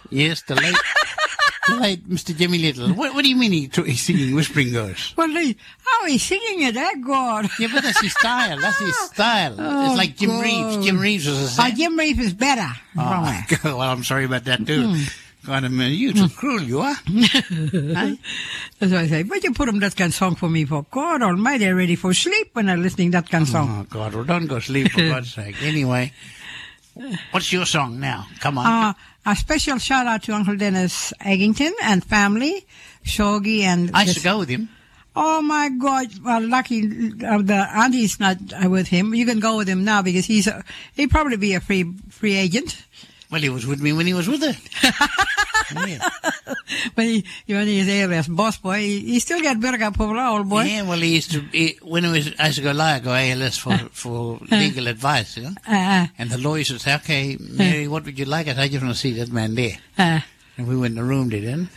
Yes, the late Mr. Jimmy Little. What do you mean he's singing Whispering Ghost? Well, he's singing it, God. Yeah, but that's his style. That's his style. Oh, it's like Jim God. Reeves. Jim Reeves was a singer. Jim Reeves is better. Oh, well, I'm sorry about that too. God, you're too cruel, you are. Huh? That's what I say. But you put on that kind of song for me, for God Almighty, I'm ready for sleep when I'm listening to that kind of song. Oh, God, well, don't go sleep, for God's sake. Anyway, what's your song now? Come on. A special shout out to Uncle Dennis Eggington and family, Shogi and... I used to go with him. Oh my God! Well, lucky the auntie's not with him. You can go with him now because he'd probably be a free agent. Well, he was with me when he was with her. Yeah. When he is alias boss boy, he still got Birka Povla, old boy. Yeah, well, I used to go ALS for legal advice, you know. And the lawyers would say, "Okay, Mary, what would you like?" I said, "I just want to see that man there." And we went in the room, didn't?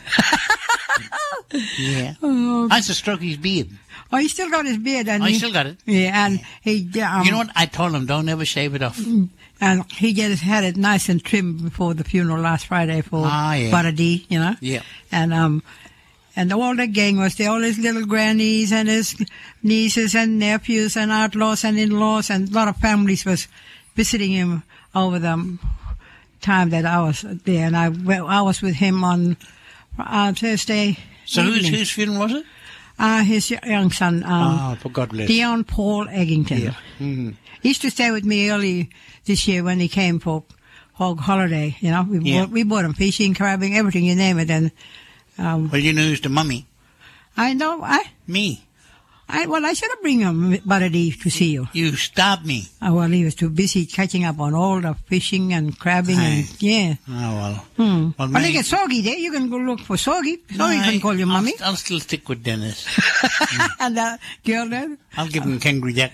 Yeah. I used to stroke his beard. Oh, he still got his beard. And he still got it? Yeah, and he... you know what? I told him, don't ever shave it off. And he just had it nice and trimmed before the funeral last Friday for Baradi, you know? Yeah. And all the gang was there, all his little grannies and his nieces and nephews and outlaws and in-laws, and a lot of families was visiting him over the time that I was there. And I was with him on Thursday. So whose funeral was it? His young son, for God bless. Dion Paul Eggington. Yeah. Mm-hmm. He used to stay with me early this year when he came for Hog Holiday. You know, we bought him fishing, crabbing, everything, you name it. And well, you know who's the mummy? I know. Me. I should have bring him, Baradi, to see you. You stopped me. Well, he was too busy catching up on all the fishing and crabbing and, yeah. Oh, well. Well, I think it's Soggy there. You can go look for Soggy. Soggy can call you Mummy. I'll still stick with Dennis. And the girl there? I'll give him Kangaroo Jack.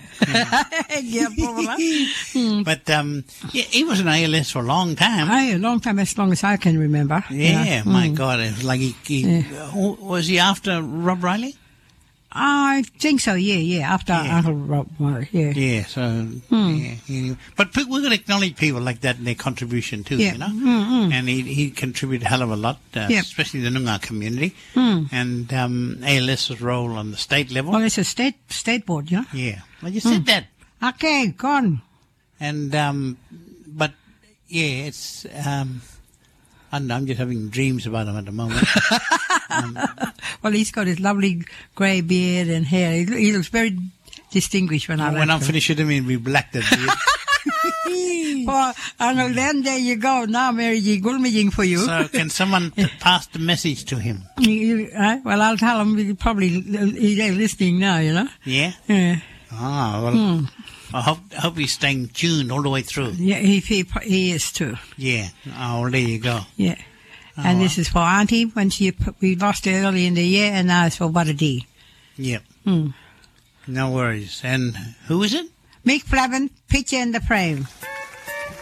But, he was an ALS for a long time. A long time, as long as I can remember. Yeah, my God. It was like was he after Rob Riley? I think so, yeah, after Uncle Rob, yeah. Yeah, so, yeah. But we've got to acknowledge people like that and their contribution too, you know? And he contributed a hell of a lot, especially the Noongar community. And ALS's role on the state level. Well, it's a state board, you know? Yeah. Well, you said that. Okay, gone. And, but, yeah, it's, I don't know, I'm just having dreams about him at the moment. Well, he's got his lovely grey beard and hair. He looks very distinguished when I'm finished with him, he'll be black, that beard. Well, Uncle Dan, there you go. Now, Mary G. Gulmijing for you. So, can someone pass the message to him? Well, I'll tell him. He's listening now, you know? Yeah? Yeah. Well, I hope he's staying tuned all the way through. Yeah, he is too. Yeah. Oh, there you go. Yeah. And this is for Auntie when we lost her early in the year, and now it's for Baradi. Yep. No worries. And who is it? Mick Flavin, Picture in the Frame.